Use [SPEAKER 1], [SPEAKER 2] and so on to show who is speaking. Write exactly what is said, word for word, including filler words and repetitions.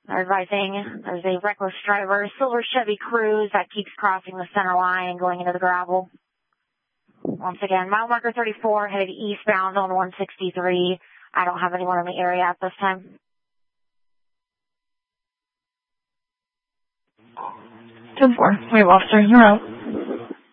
[SPEAKER 1] They're advising there's a reckless driver, silver Chevy Cruze that keeps crossing the center line and going into the gravel. Once again, mile marker thirty-four headed eastbound on one sixty-three. I don't have anyone in the area at this time.
[SPEAKER 2] ten four, wave officer, you're out.